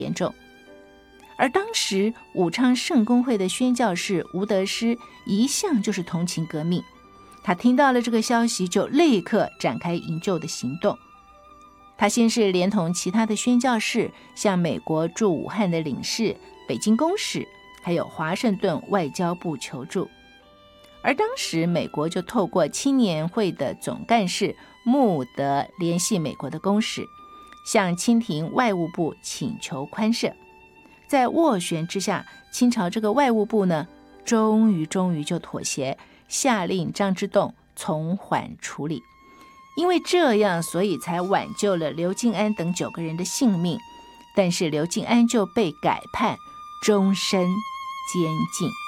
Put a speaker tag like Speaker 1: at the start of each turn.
Speaker 1: 严重。而当时武昌圣公会的宣教士吴德师一向就是同情革命，他听到了这个消息，就立刻展开营救的行动。他先是连同其他的宣教士向美国驻武汉的领事、北京公使还有华盛顿外交部求助。而当时美国就透过青年会的总干事穆德联系美国的公使，向清廷外务部请求宽赦。在斡旋之下，清朝这个外务部呢，终于就妥协，下令张之洞从缓处理。因为这样，所以才挽救了刘敬安等9个人的性命，但是刘敬安就被改判终身监禁。